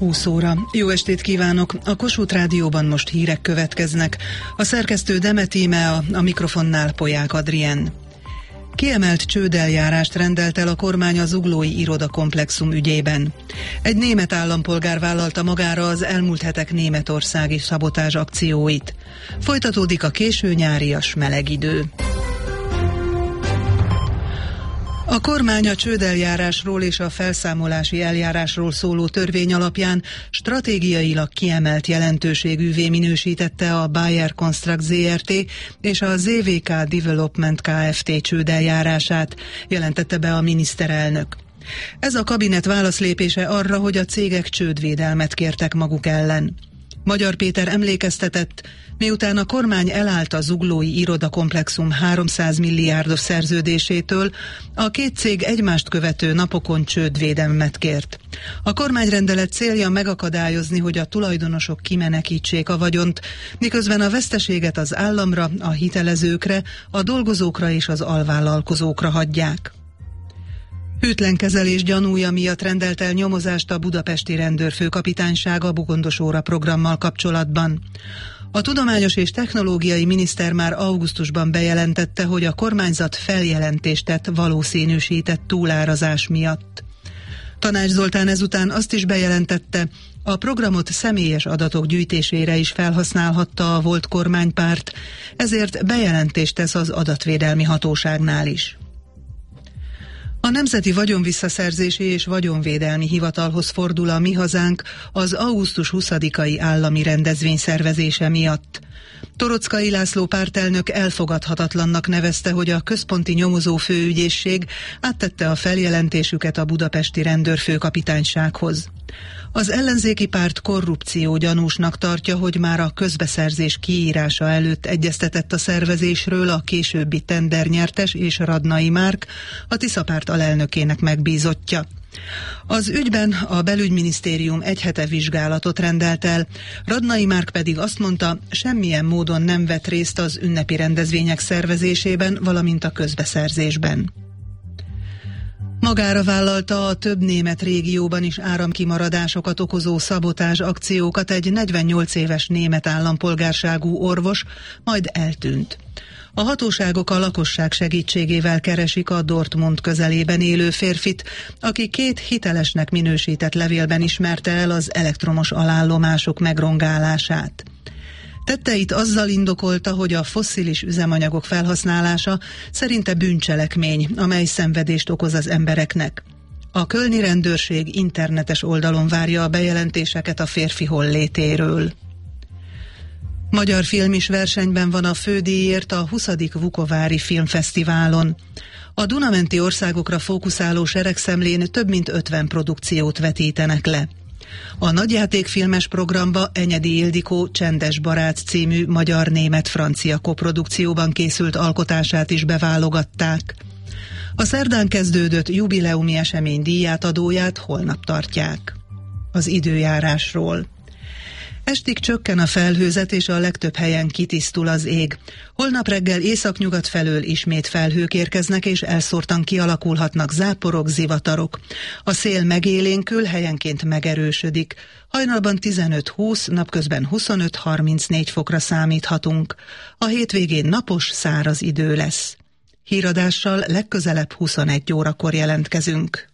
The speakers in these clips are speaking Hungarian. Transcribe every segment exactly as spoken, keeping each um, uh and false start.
húsz óra. Jó estét kívánok! A Kossuth Rádióban most hírek következnek. A szerkesztő Demet Íme, a mikrofonnál Polyák Adrien. Kiemelt csődeljárást rendelt el a kormány a zuglói irodakomplexum ügyében. Egy német állampolgár vállalta magára az elmúlt hetek németországi szabotázs akcióit. Folytatódik a késő nyárias meleg idő. A kormány a csődeljárásról és a felszámolási eljárásról szóló törvény alapján stratégiailag kiemelt jelentőségűvé minősítette a Bayer Construct zé er té és a zé vé ká Development Kft. Csődeljárását, jelentette be a miniszterelnök. Ez a kabinet válaszlépése arra, hogy a cégek csődvédelmet kértek maguk ellen. Magyar Péter emlékeztetett, miután a kormány elállt a zuglói irodakomplexum háromszáz milliárdos szerződésétől, a két cég egymást követő napokon csődvédelmet kért. A kormányrendelet célja megakadályozni, hogy a tulajdonosok kimenekítsék a vagyont, miközben a veszteséget az államra, a hitelezőkre, a dolgozókra és az alvállalkozókra hagyják. Hűtlen kezelés gyanúja miatt rendelt el nyomozást a budapesti rendőrfőkapitányság a Bugondos óra programmal kapcsolatban. A tudományos és technológiai miniszter már augusztusban bejelentette, hogy a kormányzat feljelentést tett valószínűsített túlárazás miatt. Tanács Zoltán ezután azt is bejelentette, a programot személyes adatok gyűjtésére is felhasználhatta a volt kormánypárt, ezért bejelentést tesz az adatvédelmi hatóságnál is. A Nemzeti Vagyonvisszaszerzési és Vagyonvédelmi Hivatalhoz fordul a Mi Hazánk az augusztus huszadikai állami rendezvény szervezése miatt. Torockai László pártelnök elfogadhatatlannak nevezte, hogy a központi nyomozó főügyészség áttette a feljelentésüket a budapesti rendőrfőkapitánysághoz. Az ellenzéki párt korrupció gyanúsnak tartja, hogy már a közbeszerzés kiírása előtt egyeztetett a szervezésről a későbbi tendernyertes és Radnai Márk, a Tisza párt alelnökének megbízottja. Az ügyben a belügyminisztérium egy hete vizsgálatot rendelt el, Radnai Márk pedig azt mondta, semmilyen módon nem vett részt az ünnepi rendezvények szervezésében, valamint a közbeszerzésben. Magára vállalta a több német régióban is áramkimaradásokat okozó szabotázs akciókat egy negyvennyolc éves német állampolgárságú orvos, majd eltűnt. A hatóságok a lakosság segítségével keresik a Dortmund közelében élő férfit, aki két hitelesnek minősített levélben ismerte el az elektromos alállomások megrongálását. Tetteit azzal indokolta, hogy a fosszilis üzemanyagok felhasználása szerinte bűncselekmény, amely szenvedést okoz az embereknek. A kölni rendőrség internetes oldalon várja a bejelentéseket a férfi hollétéről. Magyar film is versenyben van a fődíjért a huszadik Vukovári Filmfesztiválon. A Duna-menti országokra fókuszáló seregszemlén több mint ötven produkciót vetítenek le. A nagyjátékfilmes programba Enyedi Ildikó Csendes barát című magyar-német-francia koprodukcióban készült alkotását is beválogatták. A szerdán kezdődött jubileumi esemény díjátadóját holnap tartják. Az időjárásról. Estig csökken a felhőzet, és a legtöbb helyen kitisztul az ég. Holnap reggel északnyugat felől ismét felhők érkeznek, és elszórtan kialakulhatnak záporok, zivatarok. A szél megélénkül, helyenként megerősödik. Hajnalban tizenöt-húsz, napközben huszonöt-harmincnégy fokra számíthatunk. A hétvégén napos, száraz idő lesz. Híradással legközelebb huszonegy órakor jelentkezünk.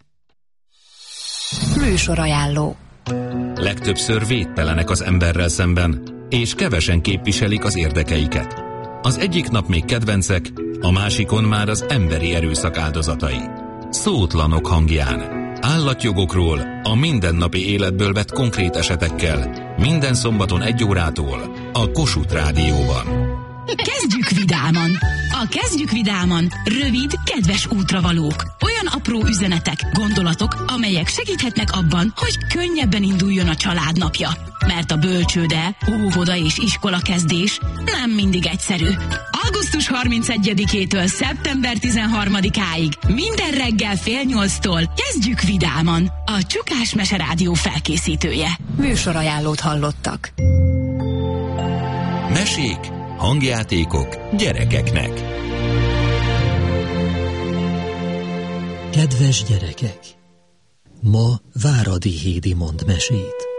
Műsorajánló. Legtöbbször védtelenek az emberrel szemben, és kevesen képviselik az érdekeiket. Az egyik nap még kedvencek, a másikon már az emberi erőszak áldozatai. Szótlanok hangján. Állatjogokról, a mindennapi életből vett konkrét esetekkel. Minden szombaton egy órától a Kossuth Rádióban. Kezdjük vidáman! A Kezdjük vidáman rövid, kedves útravalók. Olyan apró üzenetek, gondolatok, amelyek segíthetnek abban, hogy könnyebben induljon a családnapja. Mert a bölcsőde, óvoda és iskola kezdés nem mindig egyszerű. augusztus harmincegyedikétől szeptember tizenharmadikáig minden reggel fél nyolctól Kezdjük vidáman, a Csukás Mese Rádió felkészítője. Műsorajánlót hallottak. Mesék, hangjátékok gyerekeknek. Kedves gyerekek! Ma Váradi Hédi mond mesét.